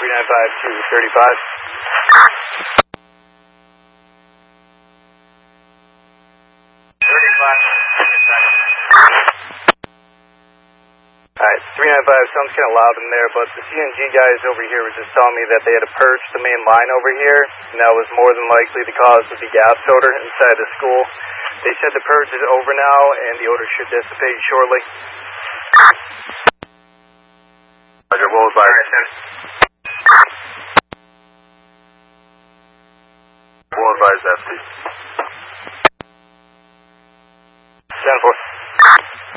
Alright, 395, sounds kind of loud in there, but the CNG guys over here were just telling me that they had to purge the main line over here, and that was more than likely the cause of the gas odor inside the school. They said the purge is over now, and the odor should dissipate shortly. Roger, what was by?